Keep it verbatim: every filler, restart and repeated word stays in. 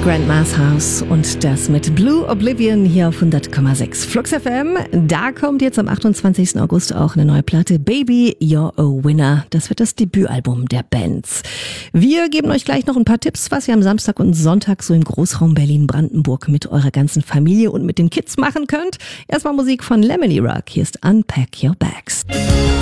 Grandma's House und das mit Blue Oblivion hier auf hundert Komma sechs Flux F M. Da kommt jetzt am achtundzwanzigsten August auch eine neue Platte, Baby, You're a Winner. Das wird das Debütalbum der Bands. Wir geben euch gleich noch ein paar Tipps, was ihr am Samstag und Sonntag so im Großraum Berlin-Brandenburg mit eurer ganzen Familie und mit den Kids machen könnt. Erstmal Musik von Lemony Rock. Hier ist Unpack Your Bags.